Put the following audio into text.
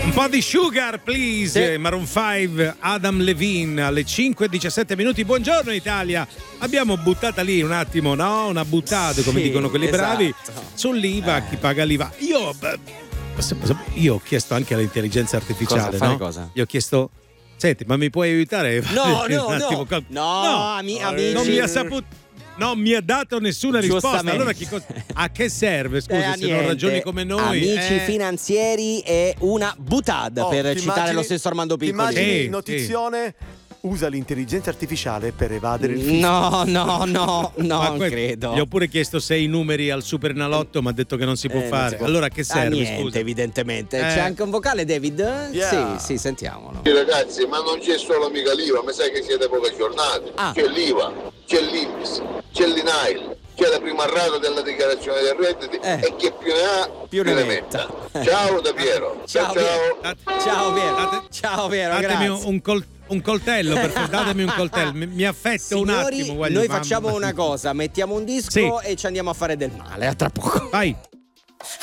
Un po' di Sugar, please. Sì. Maroon 5, Adam Levine alle 5:17. Buongiorno Italia. Abbiamo buttata lì un attimo, no? Una buttata, come dicono quelli bravi, sull'IVA, chi paga l'IVA. Io ho chiesto anche all'intelligenza artificiale, cosa? No? Cosa? Gli ho chiesto: senti, ma mi puoi aiutare? No, amici. Non mi ha dato nessuna risposta. Allora a che serve? Scusa, se non ragioni come noi. Amici finanzieri è una buttata, per citare lo stesso Armando Piccoli. Immagini, notizione. Usa l'intelligenza artificiale per evadere il fisco. No, non credo. Gli ho pure chiesto 6 numeri al Supernalotto, ma ha detto che non si può fare. Allora a che serve? Niente, scusa? Evidentemente. C'è anche un vocale, David? Yeah. Sì, sentiamolo. Ragazzi, ma non c'è solo mica l'IVA, ma sai che siete poche giornate. C'è l'IVA, c'è l'INPS, c'è l'INAIL, c'è la prima rata della dichiarazione dei redditi e chi più ne ha più ne metta. Ciao da Piero. Ciao Piero. Ciao Piero, datemi grazie. un coltello, datemi un coltello. Mi affetto un attimo. Noi facciamo una cosa, mettiamo un disco e ci andiamo a fare del male. A tra poco. Vai.